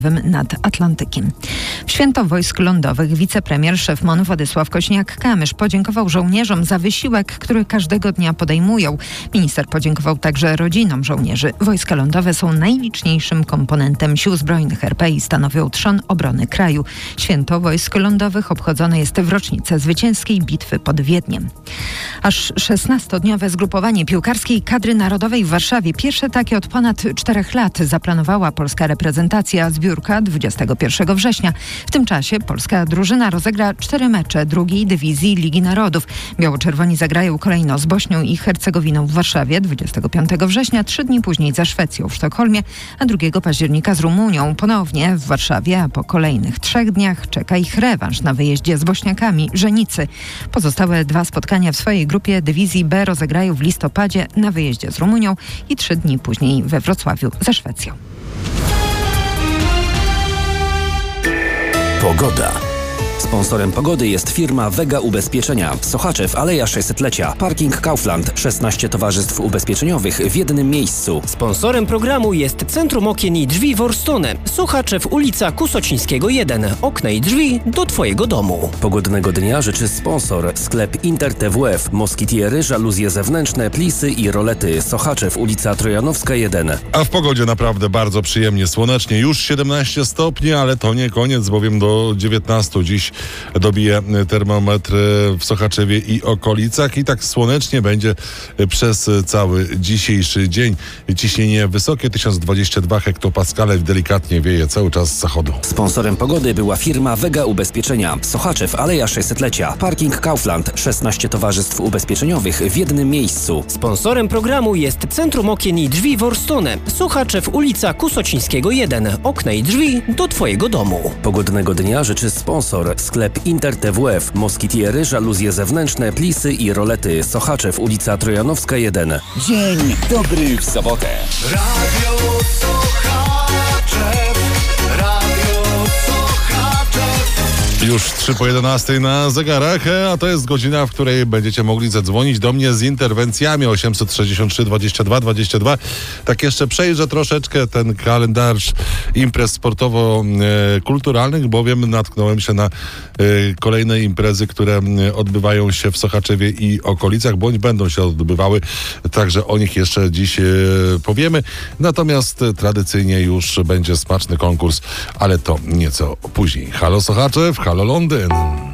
nad Atlantykiem. W Święto Wojsk Lądowych wicepremier, szef MON Władysław Kosiniak-Kamysz podziękował żołnierzom za wysiłek, który każdego dnia podejmują. Minister podziękował także rodzinom żołnierzy. Wojska lądowe są najliczniejszym komponentem Sił Zbrojnych RP i stanowią trzon obrony kraju. Święto Wojsk Lądowych obchodzone jest w rocznicę zwycięskiej bitwy pod Wiedniem. Aż 16-dniowe zgrupowanie piłkarskiej kadry narodowej w Warszawie, pierwsze takie od ponad 4 lat, zaplanowała polska reprezentacja. Zbiórka 21 września. W tym czasie polska drużyna rozegra 4 mecze drugiej dywizji Ligi Narodów. Biało-czerwoni zagrają kolejno z Bośnią i Hercegowiną w Warszawie 25 września, 3 dni później ze Szwecją w Sztokholmie, a 2 października z Rumunią ponownie w Warszawie, a po kolejnych 3 dniach czeka ich rewanż na wyjeździe z Bośniakami Żenicy. Pozostałe 2 spotkania w swojej grupie dywizji B rozegrają w listopadzie na wyjeździe z Rumunią i 3 dni później we Wrocławiu ze Szwecją. Pogoda. Sponsorem pogody jest firma Vega Ubezpieczenia. Sochaczew, Aleja 600-lecia. Parking Kaufland. 16 towarzystw ubezpieczeniowych w jednym miejscu. Sponsorem programu jest Centrum Okien i Drzwi Worstone. Sochaczew, ulica Kusocińskiego 1. Okna i drzwi do Twojego domu. Pogodnego dnia życzy sponsor. Sklep Inter TWF. Moskitiery, żaluzje zewnętrzne, plisy i rolety. Sochaczew, ulica Trojanowska 1. A w pogodzie naprawdę bardzo przyjemnie, słonecznie. Już 17 stopni, ale to nie koniec, bowiem do 19 dziś dobije termometr w Sochaczewie i okolicach i tak słonecznie będzie przez cały dzisiejszy dzień. Ciśnienie wysokie, 1022 hektopaskale, delikatnie wieje cały czas z zachodu. Sponsorem pogody była firma Vega Ubezpieczenia. Sochaczew, Aleja 600-lecia. Parking Kaufland. 16 towarzystw ubezpieczeniowych w jednym miejscu. Sponsorem programu jest Centrum Okien i Drzwi Worstone. Sochaczew, ulica Kusocińskiego 1. Okna i drzwi do Twojego domu. Pogodnego dnia życzy sponsor. Sklep Inter TWF. Moskitiery, żaluzje zewnętrzne, plisy i rolety. Sochaczew, ulica Trojanowska 1. Dzień dobry w sobotę. Radio Sochaczew. Radio Sochaczew. Już 3 po 11 na zegarach, a to jest godzina, w której będziecie mogli zadzwonić do mnie z interwencjami 863 22 22. Tak jeszcze przejrzę troszeczkę ten kalendarz imprez sportowo-kulturalnych, bowiem natknąłem się na kolejne imprezy, które odbywają się w Sochaczewie i okolicach, bądź będą się odbywały, także o nich jeszcze dziś powiemy. Natomiast tradycyjnie już będzie smaczny konkurs, ale to nieco później. Halo Sochaczew, halo Londyn.